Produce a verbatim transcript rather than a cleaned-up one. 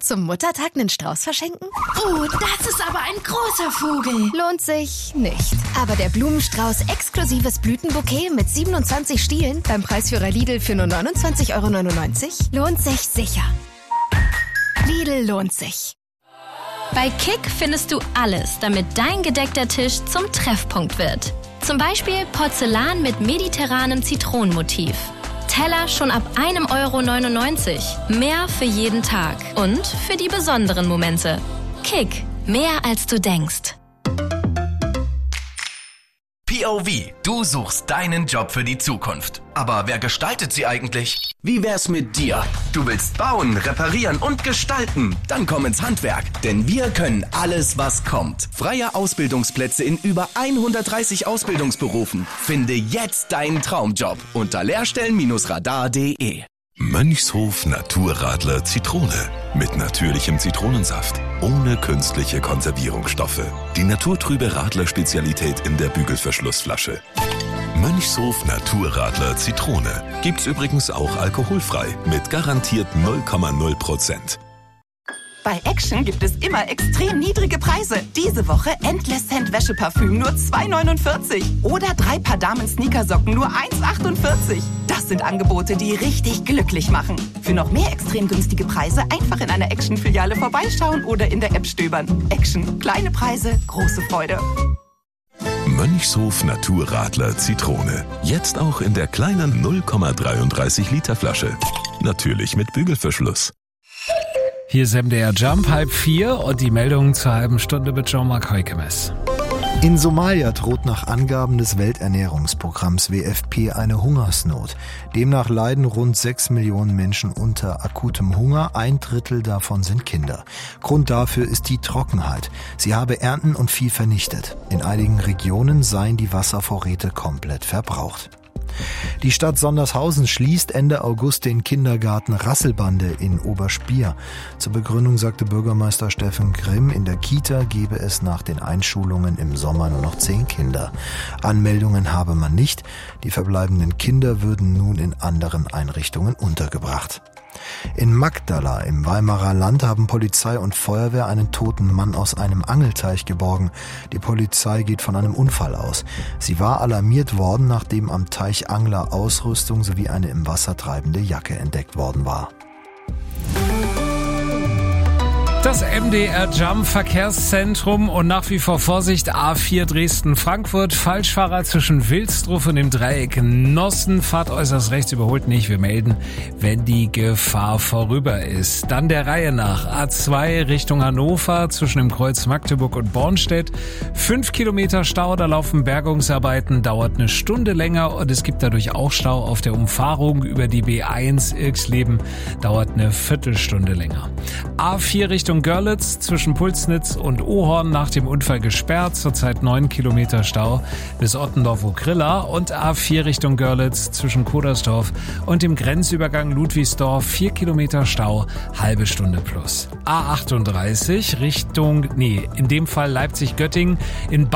Zum Muttertag einen Strauß verschenken? Oh, das ist aber ein großer Vogel. Lohnt sich nicht. Aber der Blumenstrauß exklusives Blütenbouquet mit siebenundzwanzig Stielen beim Preisführer Lidl für nur neunundzwanzig Euro neunundneunzig lohnt sich sicher. Lidl lohnt sich. Bei Kick findest du alles, damit dein gedeckter Tisch zum Treffpunkt wird. Zum Beispiel Porzellan mit mediterranem Zitronenmotiv. Teller schon ab einem Euro neunundneunzig. Mehr für jeden Tag und für die besonderen Momente. Kick, mehr als du denkst. P O V, du suchst deinen Job für die Zukunft. Aber wer gestaltet sie eigentlich? Wie wär's mit dir? Du willst bauen, reparieren und gestalten? Dann komm ins Handwerk, denn wir können alles, was kommt. Freie Ausbildungsplätze in über hundertdreißig Ausbildungsberufen. Finde jetzt deinen Traumjob unter lehrstellen Radar punkt de. Mönchshof Naturradler Zitrone. Mit natürlichem Zitronensaft. Ohne künstliche Konservierungsstoffe. Die naturtrübe Radler-Spezialität in der Bügelverschlussflasche. Mönchshof Naturradler Zitrone. Gibt's übrigens auch alkoholfrei. Mit garantiert null Komma null Prozent. Bei Action gibt es immer extrem niedrige Preise. Diese Woche Endless Scent Wäscheparfüm nur zwei neunundvierzig. Oder drei Paar Damen-Sneakersocken nur eins achtundvierzig. Das sind Angebote, die richtig glücklich machen. Für noch mehr extrem günstige Preise einfach in einer Action-Filiale vorbeischauen oder in der App stöbern. Action. Kleine Preise, große Freude. Mönchshof Naturradler Zitrone. Jetzt auch in der kleinen null Komma dreiunddreißig Liter Flasche. Natürlich mit Bügelverschluss. Hier ist M D R Jump, halb vier und die Meldung zur halben Stunde mit Jean-Marc Heukemes. In Somalia droht nach Angaben des Welternährungsprogramms W F P eine Hungersnot. Demnach leiden rund sechs Millionen Menschen unter akutem Hunger, ein Drittel davon sind Kinder. Grund dafür ist die Trockenheit. Sie habe Ernten und Vieh vernichtet. In einigen Regionen seien die Wasservorräte komplett verbraucht. Die Stadt Sondershausen schließt Ende August den Kindergarten Rasselbande in Oberspier. Zur Begründung sagte Bürgermeister Steffen Grimm, in der Kita gebe es nach den Einschulungen im Sommer nur noch zehn Kinder. Anmeldungen habe man nicht. Die verbleibenden Kinder würden nun in anderen Einrichtungen untergebracht. In Magdala im Weimarer Land haben Polizei und Feuerwehr einen toten Mann aus einem Angelteich geborgen. Die Polizei geht von einem Unfall aus. Sie war alarmiert worden, nachdem am Teich Anglerausrüstung sowie eine im Wasser treibende Jacke entdeckt worden war. Das M D R Jump Verkehrszentrum und nach wie vor Vorsicht A vier Dresden-Frankfurt. Falschfahrer zwischen Wilsdruff und dem Dreieck Nossen. Fahrt äußerst rechts, überholt nicht. Wir melden, wenn die Gefahr vorüber ist. Dann der Reihe nach. A zwei Richtung Hannover zwischen dem Kreuz Magdeburg und Bornstedt. Fünf Kilometer Stau, da laufen Bergungsarbeiten, dauert eine Stunde länger und es gibt dadurch auch Stau auf der Umfahrung über die B eins Irksleben. Dauert eine Viertelstunde länger. A vier Richtung Görlitz zwischen Pulsnitz und Ohorn nach dem Unfall gesperrt, zurzeit neun Kilometer Stau bis Ottendorf-Okrilla und A vier Richtung Görlitz zwischen Kodersdorf und dem Grenzübergang Ludwigsdorf vier Kilometer Stau, halbe Stunde plus. A achtunddreißig Richtung, nee, in dem Fall Leipzig-Göttingen in